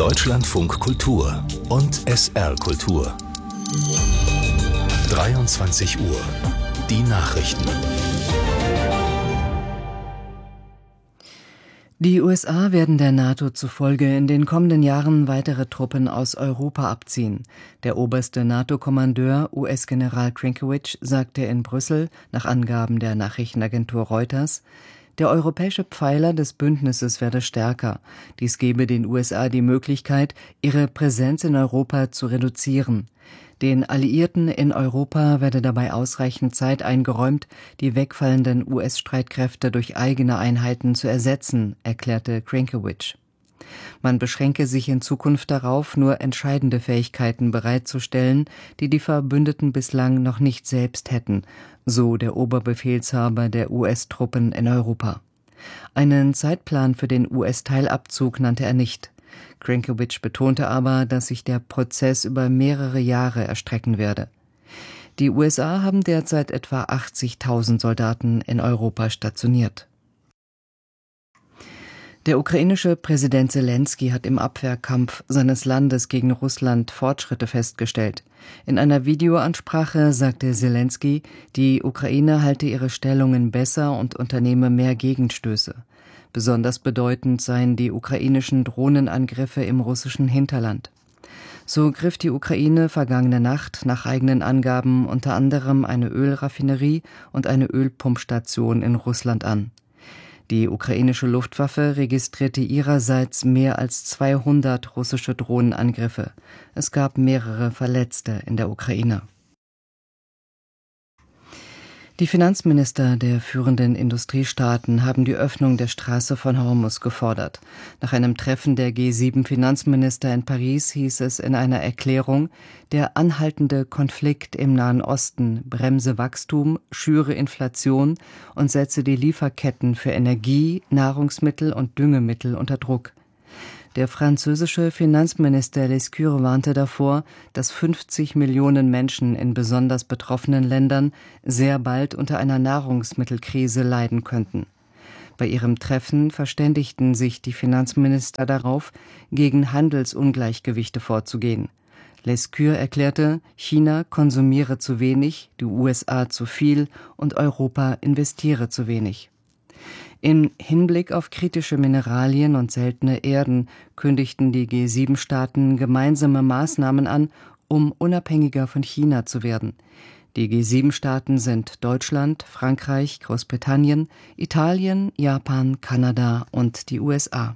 Deutschlandfunk Kultur und SR Kultur. 23 Uhr. Die Nachrichten. Die USA werden der NATO zufolge in den kommenden Jahren weitere Truppen aus Europa abziehen. Der oberste NATO-Kommandeur, US-General Krinkewitsch, sagte in Brüssel, nach Angaben der Nachrichtenagentur Reuters, der europäische Pfeiler des Bündnisses werde stärker. Dies gebe den USA die Möglichkeit, ihre Präsenz in Europa zu reduzieren. Den Alliierten in Europa werde dabei ausreichend Zeit eingeräumt, die wegfallenden US-Streitkräfte durch eigene Einheiten zu ersetzen, erklärte Krinkewitsch. Man beschränke sich in Zukunft darauf, nur entscheidende Fähigkeiten bereitzustellen, die die Verbündeten bislang noch nicht selbst hätten, so der Oberbefehlshaber der US-Truppen in Europa. Einen Zeitplan für den US-Teilabzug nannte er nicht. Krinkewitsch betonte aber, dass sich der Prozess über mehrere Jahre erstrecken werde. Die USA haben derzeit etwa 80.000 Soldaten in Europa stationiert. Der ukrainische Präsident Selenskyj hat im Abwehrkampf seines Landes gegen Russland Fortschritte festgestellt. In einer Videoansprache sagte Selenskyj, die Ukraine halte ihre Stellungen besser und unternehme mehr Gegenstöße. Besonders bedeutend seien die ukrainischen Drohnenangriffe im russischen Hinterland. So griff die Ukraine vergangene Nacht nach eigenen Angaben unter anderem eine Ölraffinerie und eine Ölpumpstation in Russland an. Die ukrainische Luftwaffe registrierte ihrerseits mehr als 200 russische Drohnenangriffe. Es gab mehrere Verletzte in der Ukraine. Die Finanzminister der führenden Industriestaaten haben die Öffnung der Straße von Hormuz gefordert. Nach einem Treffen der G7-Finanzminister in Paris hieß es in einer Erklärung, der anhaltende Konflikt im Nahen Osten bremse Wachstum, schüre Inflation und setze die Lieferketten für Energie, Nahrungsmittel und Düngemittel unter Druck. Der französische Finanzminister Lescure warnte davor, dass 50 Millionen Menschen in besonders betroffenen Ländern sehr bald unter einer Nahrungsmittelkrise leiden könnten. Bei ihrem Treffen verständigten sich die Finanzminister darauf, gegen Handelsungleichgewichte vorzugehen. Lescure erklärte, China konsumiere zu wenig, die USA zu viel und Europa investiere zu wenig. Im Hinblick auf kritische Mineralien und seltene Erden kündigten die G7-Staaten gemeinsame Maßnahmen an, um unabhängiger von China zu werden. Die G7-Staaten sind Deutschland, Frankreich, Großbritannien, Italien, Japan, Kanada und die USA.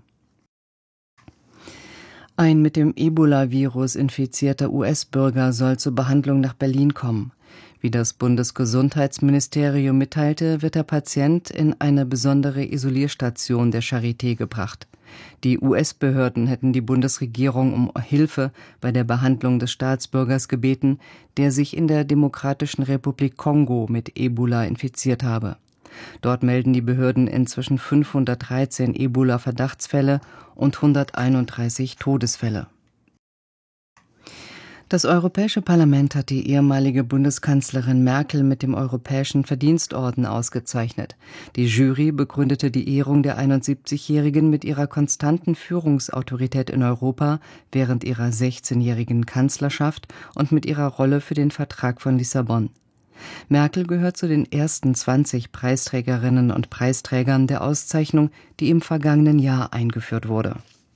Ein mit dem Ebola-Virus infizierter US-Bürger soll zur Behandlung nach Berlin kommen. Wie das Bundesgesundheitsministerium mitteilte, wird der Patient in eine besondere Isolierstation der Charité gebracht. Die US-Behörden hätten die Bundesregierung um Hilfe bei der Behandlung des Staatsbürgers gebeten, der sich in der Demokratischen Republik Kongo mit Ebola infiziert habe. Dort melden die Behörden inzwischen 513 Ebola-Verdachtsfälle und 131 Todesfälle. Das Europäische Parlament hat die ehemalige Bundeskanzlerin Merkel mit dem Europäischen Verdienstorden ausgezeichnet. Die Jury begründete die Ehrung der 71-Jährigen mit ihrer konstanten Führungsautorität in Europa während ihrer 16-jährigen Kanzlerschaft und mit ihrer Rolle für den Vertrag von Lissabon. Merkel gehört zu den ersten 20 Preisträgerinnen und Preisträgern der Auszeichnung, die im vergangenen Jahr eingeführt wurde.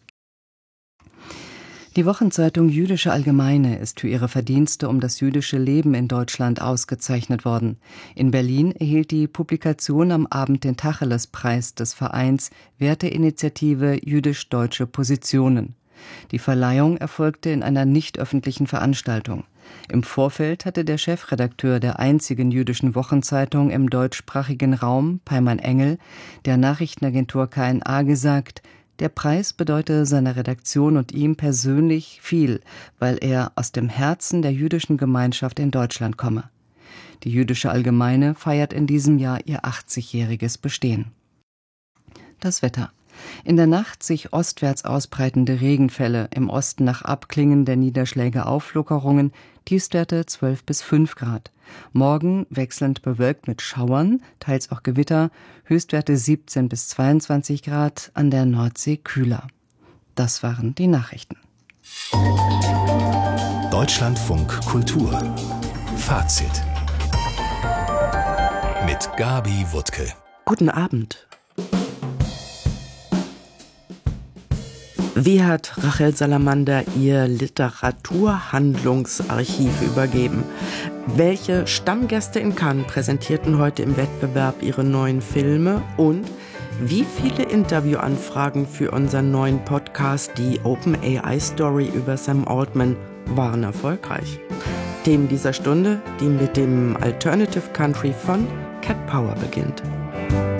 Die Wochenzeitung Jüdische Allgemeine ist für ihre Verdienste um das jüdische Leben in Deutschland ausgezeichnet worden. In Berlin erhielt die Publikation am Abend den Tacheles-Preis des Vereins Werteinitiative Jüdisch-Deutsche Positionen. Die Verleihung erfolgte in einer nicht öffentlichen Veranstaltung. Im Vorfeld hatte der Chefredakteur der einzigen jüdischen Wochenzeitung im deutschsprachigen Raum, Peiman Engel, der Nachrichtenagentur KNA gesagt, der Preis bedeute seiner Redaktion und ihm persönlich viel, weil er aus dem Herzen der jüdischen Gemeinschaft in Deutschland komme. Die Jüdische Allgemeine feiert in diesem Jahr ihr 80-jähriges Bestehen. Das Wetter. In der Nacht sich ostwärts ausbreitende Regenfälle, im Osten nach Abklingen der Niederschläge Auflockerungen, Tiefstwerte 12 bis 5 Grad. Morgen wechselnd bewölkt mit Schauern, teils auch Gewitter, Höchstwerte 17 bis 22 Grad, an der Nordsee kühler. Das waren die Nachrichten. Deutschlandfunk Kultur. Fazit. Mit Gabi Wuttke. Guten Abend. Wie hat Rachel Salamander ihr Literaturhandlungsarchiv übergeben? Welche Stammgäste in Cannes präsentierten heute im Wettbewerb ihre neuen Filme? Und wie viele Interviewanfragen für unseren neuen Podcast, die OpenAI-Story über Sam Altman, waren erfolgreich? Themen dieser Stunde, die mit dem Alternative Country von Cat Power beginnt.